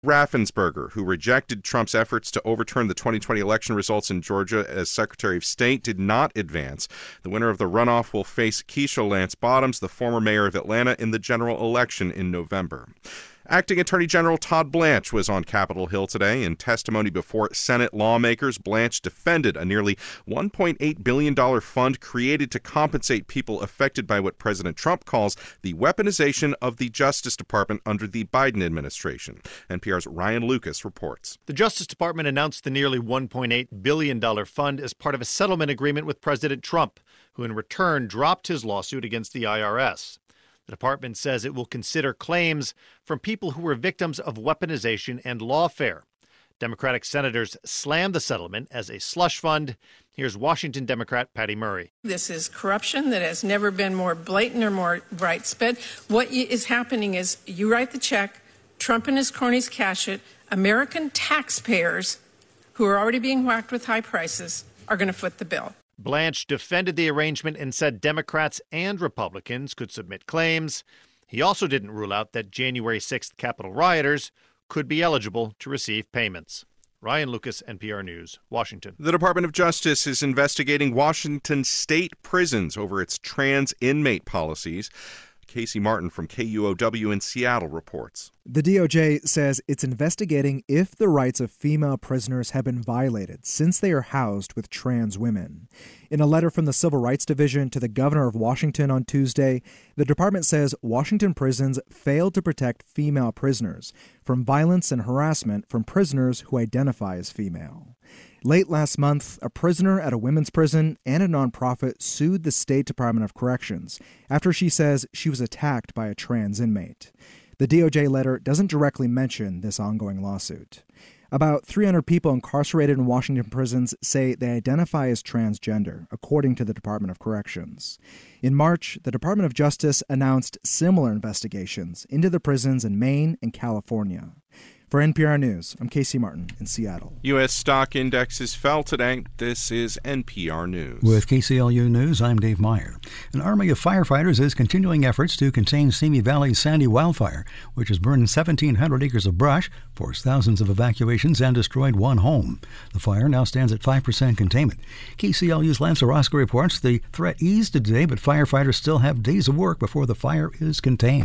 Raffensperger, who rejected Trump's efforts to overturn the 2020 election results in Georgia as Secretary of State, did not advance. The winner of the runoff will face Keisha Lance Bottoms, the former mayor of Atlanta, in the general election in November. Acting Attorney General Todd Blanche was on Capitol Hill today. In testimony before Senate lawmakers, Blanche defended a nearly $1.8 billion fund created to compensate people affected by what President Trump calls the weaponization of the Justice Department under the Biden administration. NPR's Ryan Lucas reports. The Justice Department announced the nearly $1.8 billion fund as part of a settlement agreement with President Trump, who in return dropped his lawsuit against the IRS. The department says it will consider claims from people who were victims of weaponization and lawfare. Democratic senators slammed the settlement as a slush fund. Here's Washington Democrat Patty Murray. This is corruption that has never been more blatant or more widespread. What is happening is you write the check, Trump and his cronies cash it. American taxpayers, who are already being whacked with high prices, are going to foot the bill. Blanche defended the arrangement and said Democrats and Republicans could submit claims. He also didn't rule out that January 6th Capitol rioters could be eligible to receive payments. Ryan Lucas, NPR News, Washington. The Department of Justice is investigating Washington state prisons over its trans inmate policies. Casey Martin from KUOW in Seattle reports. The DOJ says it's investigating if the rights of female prisoners have been violated since they are housed with trans women. In a letter from the Civil Rights Division to the governor of Washington on Tuesday, the department says Washington prisons failed to protect female prisoners from violence and harassment from prisoners who identify as female. Late last month, a prisoner at a women's prison and a nonprofit sued the State Department of Corrections after she says she was attacked by a trans inmate. The DOJ letter doesn't directly mention this ongoing lawsuit. About 300 people incarcerated in Washington prisons say they identify as transgender, according to the Department of Corrections. In March, the Department of Justice announced similar investigations into the prisons in Maine and California. For NPR News, I'm Casey Martin in Seattle. U.S. stock indexes fell today. This is NPR News. With KCLU News, I'm Dave Meyer. An army of firefighters is continuing efforts to contain Simi Valley's Sandy wildfire, which has burned 1,700 acres of brush, forced thousands of evacuations, and destroyed one home. The fire now stands at 5% containment. KCLU's Lance Orozco reports the threat eased today, but firefighters still have days of work before the fire is contained.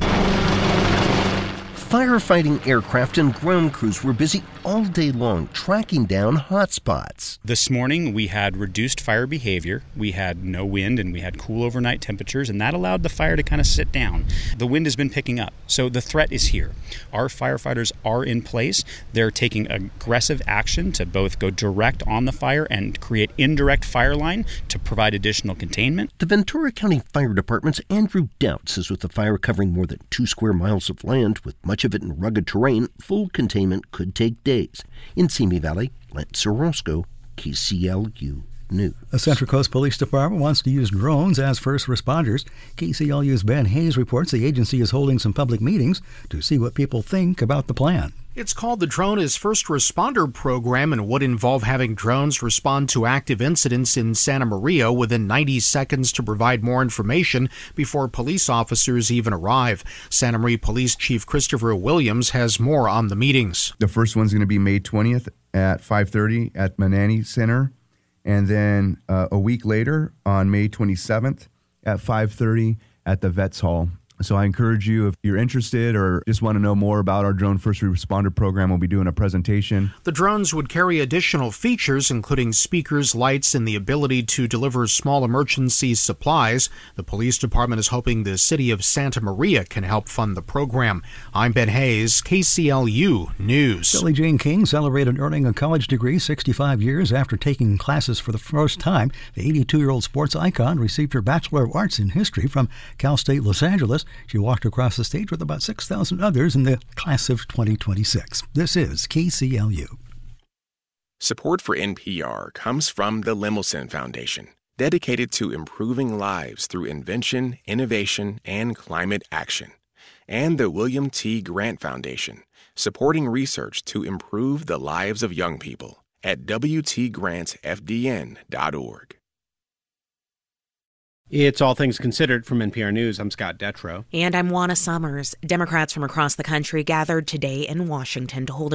Firefighting aircraft and ground crews were busy all day long tracking down hotspots. This morning we had reduced fire behavior, we had no wind, and we had cool overnight temperatures, and that allowed the fire to kind of sit down. The wind has been picking up, so the threat is here. Our firefighters are in place. They're taking aggressive action to both go direct on the fire and create indirect fire line to provide additional containment. The Ventura County Fire Department's Andrew Doubt says with the fire covering more than 2 square miles of land, with much of it in rugged terrain, full containment could take days. In Simi Valley, Lance Orozco, KCLU News. The Central Coast Police Department wants to use drones as first responders. KCLU's Ben Hayes reports the agency is holding some public meetings to see what people think about the plan. It's called the Drone as First Responder Program and would involve having drones respond to active incidents in Santa Maria within 90 seconds to provide more information before police officers even arrive. Santa Maria Police Chief Christopher Williams has more on the meetings. The first one's going to be May 20th at 5:30 at Manani Center, and then a week later on May 27th at 5:30 at the Vets Hall. So I encourage you, if you're interested or just want to know more about our Drone First Responder Program, we'll be doing a presentation. The drones would carry additional features, including speakers, lights, and the ability to deliver small emergency supplies. The police department is hoping the city of Santa Maria can help fund the program. I'm Ben Hayes, KCLU News. Billie Jean King celebrated earning a college degree 65 years after taking classes for the first time. The 82-year-old sports icon received her Bachelor of Arts in History from Cal State Los Angeles. She walked across the stage with about 6,000 others in the class of 2026. This is KCLU. Support for NPR comes from the Lemelson Foundation, dedicated to improving lives through invention, innovation, and climate action. And the William T. Grant Foundation, supporting research to improve the lives of young people at wtgrantfdn.org. It's All Things Considered from NPR News. I'm Scott Detrow. And I'm Juana Summers. Democrats from across the country gathered today in Washington to hold a